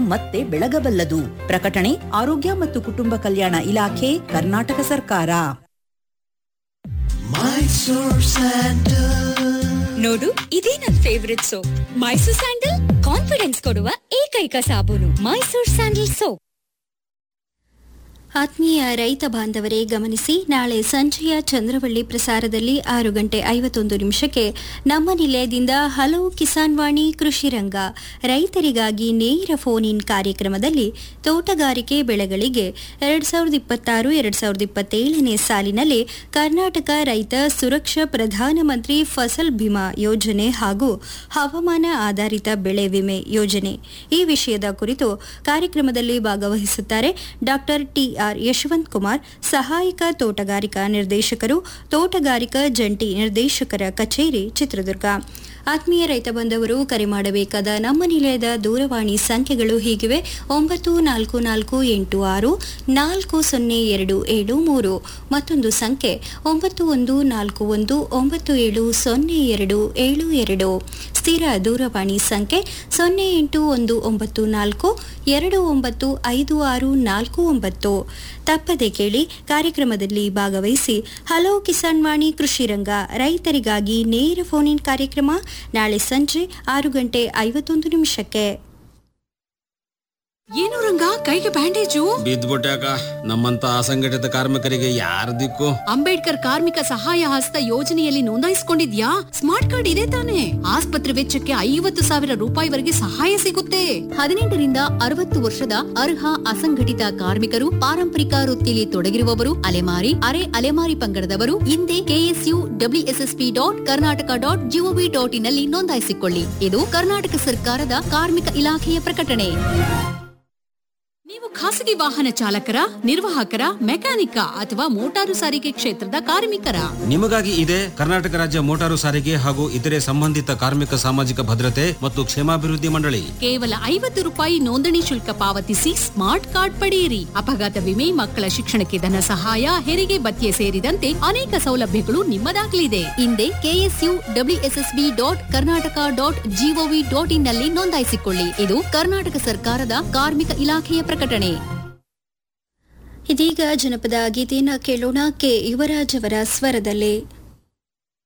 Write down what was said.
ಮತ್ತೆ ಬೆಳಗಬಲ್ಲದು. ಪ್ರಕಟಣೆ ಆರೋಗ್ಯ ಮತ್ತು ಕುಟುಂಬ ಕಲ್ಯಾಣ ಇಲಾಖೆ, ಕರ್ನಾಟಕ ಸರ್ಕಾರ. ನೋಡು, ಇದೇ ನನ್ favourite soap. Mysore sandal confidence ಕೊಡುವ ಏಕೈಕ ಸಾಬೂನು. Mysore sandal soap. ಆತ್ಮೀಯ ರೈತ ಬಾಂಧವರೇ ಗಮನಿಸಿ, ನಾಳೆ ಸಂಜೆಯ ಚಂದ್ರವಳ್ಳಿ ಪ್ರಸಾರದಲ್ಲಿ 6:51 ನಮ್ಮ ನಿಲಯದಿಂದ ಹಲೋ ಕಿಸಾನ್ ವಾಣಿ ಕೃಷಿ ರಂಗ ರೈತರಿಗಾಗಿ ನೇರ ಫೋನ್ ಇನ್ ಕಾರ್ಯಕ್ರಮದಲ್ಲಿ ತೋಟಗಾರಿಕೆ ಬೆಳೆಗಳಿಗೆ 2026-2027 ಸಾಲಿನಲ್ಲಿ ಕರ್ನಾಟಕ ರೈತ ಸುರಕ್ಷಾ ಪ್ರಧಾನಮಂತ್ರಿ ಫಸಲ್ ಬಿಮಾ ಯೋಜನೆ ಹಾಗೂ ಹವಾಮಾನ ಆಧಾರಿತ ಬೆಳೆ ವಿಮೆ ಯೋಜನೆ ಈ ವಿಷಯದ ಕುರಿತು ಕಾರ್ಯಕ್ರಮದಲ್ಲಿ ಭಾಗವಹಿಸುತ್ತಾರೆ ಡಾಕ್ಟರ್ ಟಿಆರ್ ಯಶವಂತ್ ಕುಮಾರ್, ಸಹಾಯಕ ತೋಟಗಾರಿಕಾ ನಿರ್ದೇಶಕರು, ತೋಟಗಾರಿಕಾ ಜಂಟಿ ನಿರ್ದೇಶಕರ ಕಚೇರಿ, ಚಿತ್ರದುರ್ಗ. ಆತ್ಮೀಯ ರೈತ ಬಂಧವರು ಕರೆ ಮಾಡಬೇಕಾದ ನಮ್ಮ ನಿಲಯದ ದೂರವಾಣಿ ಸಂಖ್ಯೆಗಳು ಹೀಗಿವೆ: 9446402773, ಮತ್ತೊಂದು ಸಂಖ್ಯೆ 9141970272, ಸ್ಥಿರ ದೂರವಾಣಿ ಸಂಖ್ಯೆ 08194295649. ತಪ್ಪದೆ ಕೇಳಿ, ಕಾರ್ಯಕ್ರಮದಲ್ಲಿ ಭಾಗವಹಿಸಿ. ಹಲೋ ಕಿಸಾನ್ ವಾಣಿ ಕೃಷಿ ರಂಗ ರೈತರಿಗಾಗಿ ನೇರ ಫೋನ್ ಇನ್ ಕಾರ್ಯಕ್ರಮ ನಾಳೆ ಸಂಜೆ 6:51. ಏನು ರಂಗ, ಕೈಗೆ ಬ್ಯಾಂಡೇಜು? ಬಿದ್ದ್ಬಿಟ್ಟಾಕ. ನಮ್ಮಂತ ಅಸಂಘಟಿತ ಕಾರ್ಮಿಕರಿಗೆ ಯಾರ ದಿಕ್ಕು? ಅಂಬೇಡ್ಕರ್ ಕಾರ್ಮಿಕ ಸಹಾಯ ಹಸ್ತ ಯೋಜನೆಯಲ್ಲಿ ನೋಂದಾಯಿಸಿಕೊಂಡಿದ್ಯಾ? ಸ್ಮಾರ್ಟ್ ಕಾರ್ಡ್ ಇದೆ ತಾನೆ? ಆಸ್ಪತ್ರೆ ವೆಚ್ಚಕ್ಕೆ 50,000 ರೂಪಾಯಿವರೆಗೆ ಸಹಾಯ ಸಿಗುತ್ತೆ. 18ರಿಂದ 60 ವರ್ಷದ ಅರ್ಹ ಅಸಂಘಟಿತ ಕಾರ್ಮಿಕರು, ಪಾರಂಪರಿಕ ವೃತ್ತಿಯಲ್ಲಿ ತೊಡಗಿರುವವರು, ಅಲೆಮಾರಿ, ಅರೆ ಅಲೆಮಾರಿ ಪಂಗಡದವರು ಹಿಂದೆ KSUWSSP.Karnataka.gov.in ನಲ್ಲಿ ನೋಂದಾಯಿಸಿಕೊಳ್ಳಿ. ಇದು ಕರ್ನಾಟಕ ಸರ್ಕಾರದ ಕಾರ್ಮಿಕ ಇಲಾಖೆಯ ಪ್ರಕಟಣೆ. ನೀವು ಖಾಸಗಿ ವಾಹನ ಚಾಲಕರ, ನಿರ್ವಾಹಕರ, ಮೆಕ್ಯಾನಿಕ ಅಥವಾ ಮೋಟಾರು ಸಾರಿಗೆ ಕ್ಷೇತ್ರದ ಕಾರ್ಮಿಕರ? ನಿಮಗಾಗಿ ಇದೆ ಕರ್ನಾಟಕ ರಾಜ್ಯ ಮೋಟಾರು ಸಾರಿಗೆ ಹಾಗೂ ಇತರೆ ಸಂಬಂಧಿತ ಕಾರ್ಮಿಕ ಸಾಮಾಜಿಕ ಭದ್ರತೆ ಮತ್ತು ಕ್ಷೇಮಾಭಿವೃದ್ಧಿ ಮಂಡಳಿ. ಕೇವಲ 50 ರೂಪಾಯಿ ನೋಂದಣಿ ಶುಲ್ಕ ಪಾವತಿಸಿ ಸ್ಮಾರ್ಟ್ ಕಾರ್ಡ್ ಪಡೆಯಿರಿ. ಅಪಘಾತ ವಿಮೆ, ಮಕ್ಕಳ ಶಿಕ್ಷಣಕ್ಕೆ ಧನ ಸಹಾಯ, ಹೆರಿಗೆ ಭತ್ಯೆ ಸೇರಿದಂತೆ ಅನೇಕ ಸೌಲಭ್ಯಗಳು ನಿಮ್ಮದಾಗಲಿದೆ. ಹಿಂದೆ KSUWSSP.Karnataka.gov.in ನಲ್ಲಿ ನೋಂದಾಯಿಸಿಕೊಳ್ಳಿ. ಇದು ಕರ್ನಾಟಕ ಸರ್ಕಾರದ ಕಾರ್ಮಿಕ ಇಲಾಖೆಯ ಪ್ರಕಟಣೆ. ಇದೀಗ ಜನಪದ ಗೀತೆಯನ್ನು ಕೇಳೋಣ. ಕೆ ಯುವರಾಜ್ ಅವರ ಸ್ವರದಲ್ಲಿ.